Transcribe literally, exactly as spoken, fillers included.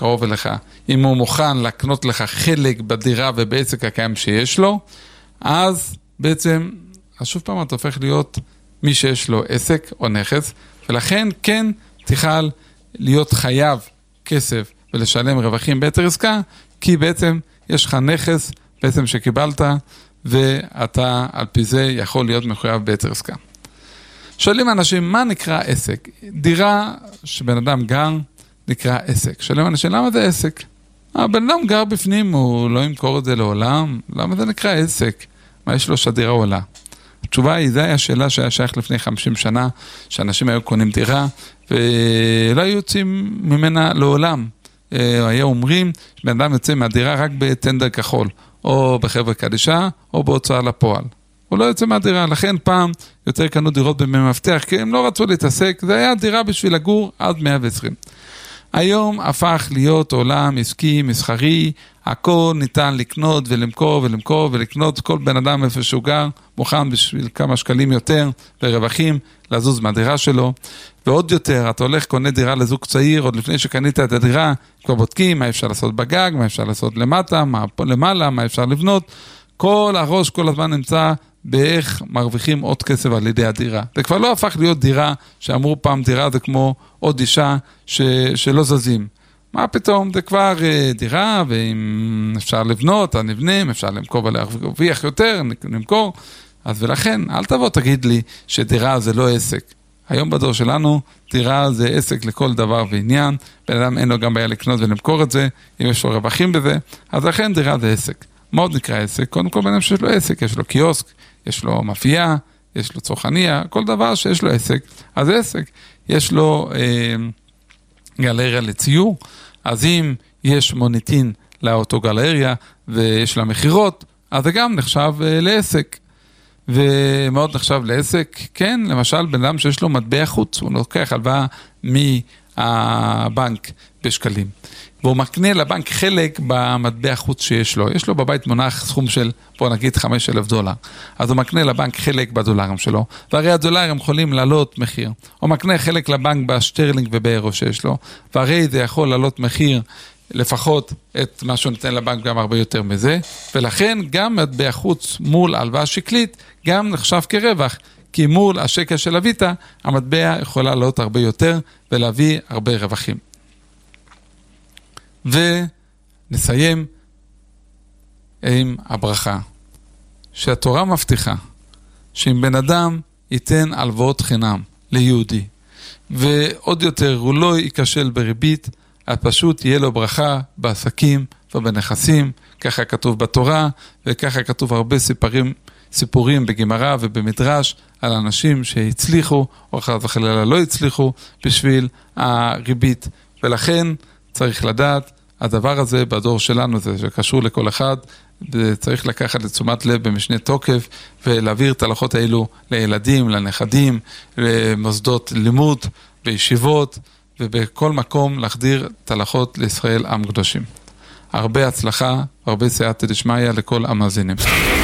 קרוב אליך, אם הוא מוכן לקנות לך חלק בדירה ובעסק הקיים שיש לו, אז בעצם, אז שוב פעם אתה הופך להיות מי שיש לו עסק או נכס, ולכן כן תוכל להיות חייב כסף ולשלם רווחים ביתר עסקה, כי בעצם יש לך נכס בעצם שקיבלת, ואתה על פי זה יכול להיות מחויב ביתר עסקה. שואלים אנשים, מה נקרא עסק? דירה שבן אדם גר נקרא עסק. שואלים אנשים, למה זה עסק? הבן אדם גר בפנים, הוא לא ימכור את זה לעולם, למה זה נקרא עסק? מה יש לו שהדירה עולה? התשובה היא, זו היה השאלה שהיה שייך לפני חמישים שנה, שאנשים היו קונים דירה, ולא היו יוצאים ממנה לעולם. היו אומרים, שבן אדם יוצא מהדירה רק בטנדר כחול, או בחברה קדישה, או בהוצאה לפועל. הוא לא יוצא מהדירה, לכן פעם יותר קנו דירות במפתח, כי הם לא רצו להתעסק, זה היה דירה בשביל לגור עד מאה ועשרים. היום הפך להיות עולם עסקי, מסחרי, הכל ניתן לקנות ולמכור ולמכור ולקנות, כל בן אדם איפה שהוא גר, מוכן בשביל כמה שקלים יותר לרווחים, לזוז מהדירה שלו, ועוד יותר, אתה הולך קונה דירה לזוג צעיר, עוד לפני שקנית את הדירה, כבר בודקים מה אפשר לעשות בגג, מה אפשר לעשות למטה, מה למעלה, מה אפשר לבנות, כל הראש כל הזמן נמצא באיך מרוויחים עוד כסף על ידי הדירה. זה כבר לא הפך להיות דירה, שאמרו פעם דירה זה כמו עוד אישה ש, שלא זזים. מה פתאום? זה כבר uh, דירה, ואם אפשר לבנות, נבנים, אפשר למכור ולהרוויח יותר, נמכור. אז ולכן, אל תבוא תגיד לי שדירה זה לא עסק. היום בדור שלנו, דירה זה עסק לכל דבר ועניין, בן אדם אין לו גם בעיה לקנות ולמכור את זה, אם יש לו רווחים בזה, אז לכן דירה זה עסק. מה עוד נקרא עסק? קודם כל בן אדם שיש לו עסק, יש לו קיוסק, יש לו מאפייה, יש לו צרכניה, כל דבר שיש לו עסק, אז זה עסק. יש לו אה, גלריה לציור, אז אם יש מוניטין לאותו גלריה ויש לה מחירות, אז זה גם נחשב אה, לעסק. ומאוד נחשב לעסק, כן, למשל בן אדם שיש לו מטבע חוץ, הוא לוקח הלוואה מהבנק בשקלים. והוא מקנה לבנק חלק במטבע חוץ שיש לו. יש לו בבית מונח סכום של, בוא נגיד, חמש אלף דולר. אז הוא מקנה לבנק חלק בדולרים שלו. והרי הדולרים יכולים לעלות מחיר. הוא מקנה חלק לבנק בשטרלינג ובאירו שיש לו. והרי זה יכול לעלות מחיר לפחות את מה שהוא נותן לבנק גם הרבה יותר מזה. ולכן גם מטבע חוץ מול הלוואה שקלית גם נחשב כרווח. כי מול השקל של הוויטה, המטבע יכולה לעלות הרבה יותר ולהביא הרבה רווחים. ונסיים עם הברכה, שהתורה מבטיחה, שאם בן אדם ייתן הלוואות חינם ליהודי, ועוד יותר הוא לא ייכשל בריבית, אז פשוט יהיה לו ברכה בעסקים ובנכסים, ככה כתוב בתורה, וככה כתוב הרבה סיפורים, סיפורים בגמרא ובמדרש, על אנשים שהצליחו, או חס וחלילה לא הצליחו, בשביל הריבית, ולכן צריך לדעת, הדבר הזה בדור שלנו, זה שקשור לכל אחד, צריך לקחת לתשומת לב במשנה תוקף, ולהעביר את ההלכות האלו לילדים, לנכדים, למוסדות לימוד, בישיבות, ובכל מקום להחדיר את ההלכות לישראל עם קדושים. הרבה הצלחה, הרבה סייעתא דשמיא לכל המאזינים.